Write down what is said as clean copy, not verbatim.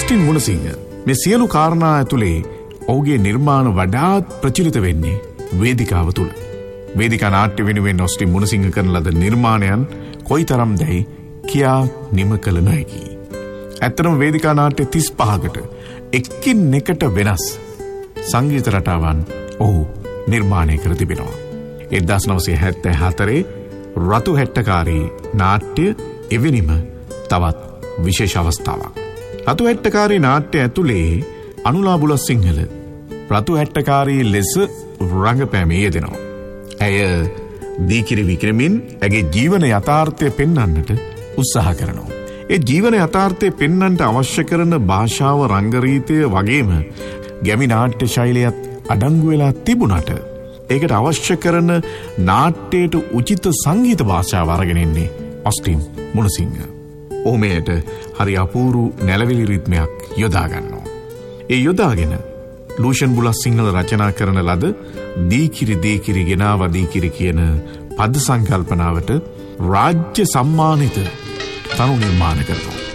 Austin Munasinghe මේ සියලු කාරණා ඇතුලේ ඔහුගේ නිර්මාණ වඩාත් ප්‍රචලිත වෙන්නේ වේදිකාව තුල. වේදිකා නාට්‍ය වෙනුවෙන් ඔස්ටින් මුණසිංහ කරන ලද නිර්මාණයන් කොයිතරම් දැයි කියා නිම කළ නොහැකි. ඇත්තටම වේදිකා නාට්‍ය 35කට එකින් එකට වෙනස් සංගීත රටාවන් ඔහු නිර්මාණය කර තිබෙනවා. 1974 රතු හැට්ටකාරී නාට්‍ය එවැනිම තවත් විශේෂ අවස්ථාවක්. රතු හැට්ටකාරී නාට්‍ය ඇතුලේ අනුලා බුලත්සිංහල රතු හැට්ටකාරී ලෙස රංගපෑමේ යෙදෙනවා. ඇය දීකිරි වික්‍රමින් ඇගේ ජීවන යථාර්ථය පෙන්වන්නට උත්සාහ කරනවා. ඒ ජීවන යථාර්ථය පෙන්වන්නට අවශ්‍ය කරන භාෂාව රංගරීතිය වගේම ගැමි නාට්‍ය ශෛලියත් අඩංගු වෙලා තිබුණට ඒකට අවශ්‍ය කරන නාට්‍යයට උචිත සංගීත භාෂාව අරගෙන ඉන්නේ ඔස්ටින් මුණසිංහ. ඔහු මෙයට හරි අපූරු නැලවිලි රිද්මයක් යොදා ගන්නවා. ඒ යොදාගෙන ලූෂන් බුලත්සිංහල රචනා කරන ලද දීකිරි දීකිරි ගෙනාව දීකිරි කියන පද සංකල්පනාවට රාජ්‍ය සම්මානිත තනු නිර්මාණ කරනවා.